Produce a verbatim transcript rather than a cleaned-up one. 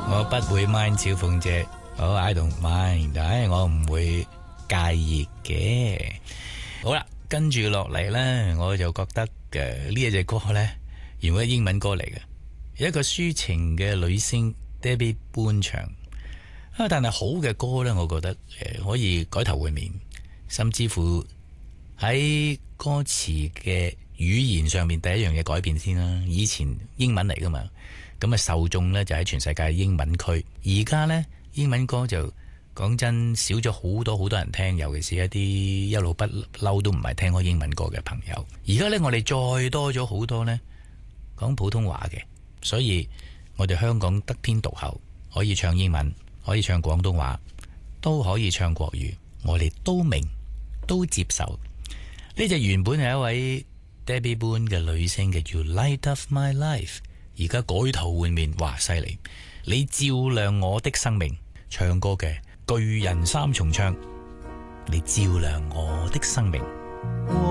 我不會 mind 小鳳姐，好 I don't mind，但係我唔會介意嘅。好啦，跟住落嚟呢，我就覺得嘅呢一隻歌呢，原本係英文歌嚟嘅，有一個抒情嘅女星 Debbie Boone 唱啊，但係好嘅歌呢，我覺得誒可以改頭換面，甚至乎喺歌詞嘅語言上面第一樣嘢改變先啦。以前英文嚟噶嘛，咁啊受眾呢就喺全世界英文區，而家呢，英文歌就講真少咗好多好多人聽，尤其是一啲一路不嬲都唔係聽開英文歌嘅朋友。而家呢，我哋再多咗好多呢講普通話嘅，所以我哋香港得天獨厚，可以唱英文，可以唱廣東話，都可以唱國語，我哋都明都接受。呢隻原本係一位 Debbie Boone 嘅女聲嘅叫 Light of My Life， 而家改頭換面，哇犀利！你照亮我的生命，唱歌嘅巨人三重唱，你照亮我的生命。